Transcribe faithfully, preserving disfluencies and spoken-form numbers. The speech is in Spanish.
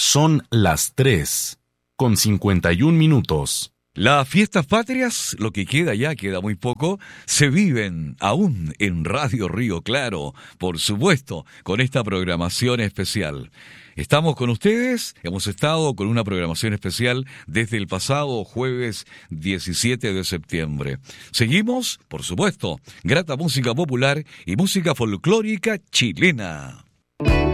Son las tres, con cincuenta y un minutos. Las fiestas patrias, lo que queda ya, queda muy poco, se viven aún en Radio Río Claro, por supuesto, con esta programación especial. Estamos con ustedes, hemos estado con una programación especial desde el pasado jueves diecisiete de septiembre. Seguimos, por supuesto, grata música popular y música folclórica chilena.